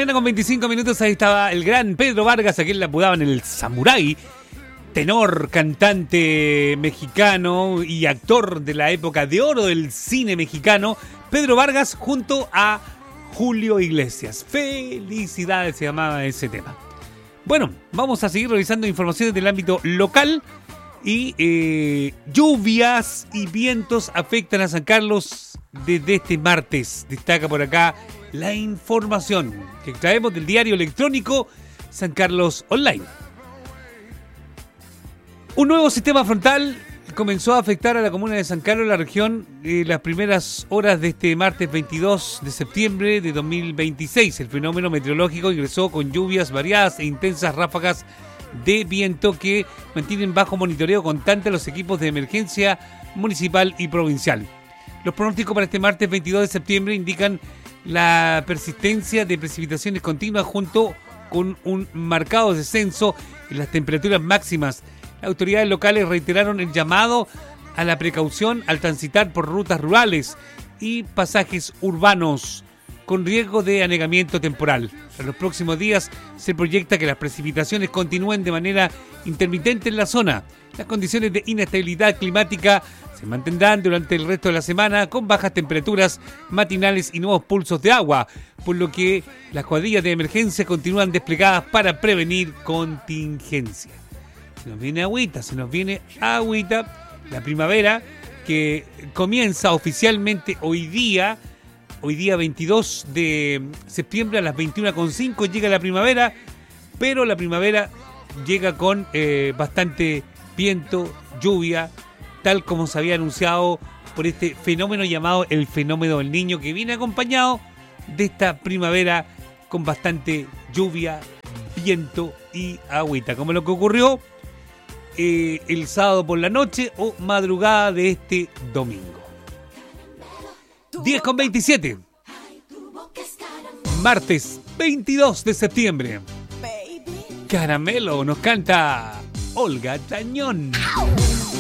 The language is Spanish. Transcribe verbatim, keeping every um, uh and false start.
mañana con veinticinco minutos, ahí estaba el gran Pedro Vargas, a quien le apodaban el Samurái, tenor, cantante mexicano y actor de la época de oro del cine mexicano. Pedro Vargas junto a Julio Iglesias. Felicidades se llamaba ese tema. Bueno, vamos a seguir revisando informaciones del ámbito local. Y eh, lluvias y vientos afectan a San Carlos desde este martes. Destaca por acá la información que traemos del diario electrónico San Carlos Online. Un nuevo sistema frontal comenzó a afectar a la comuna de San Carlos, la región, en las primeras horas de este martes veintidós de septiembre de dos mil veintiséis. El fenómeno meteorológico ingresó con lluvias variadas e intensas ráfagas de viento que mantienen bajo monitoreo constante a los equipos de emergencia municipal y provincial. Los pronósticos para este martes veintidós de septiembre indican la persistencia de precipitaciones continuas junto con un marcado descenso en las temperaturas máximas. Las autoridades locales reiteraron el llamado a la precaución al transitar por rutas rurales y pasajes urbanos con riesgo de anegamiento temporal. En los próximos días se proyecta que las precipitaciones continúen de manera intermitente en la zona. Las condiciones de inestabilidad climática se mantendrán durante el resto de la semana con bajas temperaturas matinales y nuevos pulsos de agua, por lo que las cuadrillas de emergencia continúan desplegadas para prevenir contingencia. Se nos viene agüita, se nos viene agüita. La primavera que comienza oficialmente hoy día, hoy día veintidós de septiembre a las veintiuna cero cinco llega la primavera, pero la primavera llega con eh, bastante viento, lluvia, tal como se había anunciado por este fenómeno llamado el fenómeno del Niño, que viene acompañado de esta primavera con bastante lluvia, viento y agüita, como lo que ocurrió eh, el sábado por la noche o madrugada de este domingo. diez con veintisiete. Martes veintidós de septiembre. Caramelo nos canta Olga Tañón.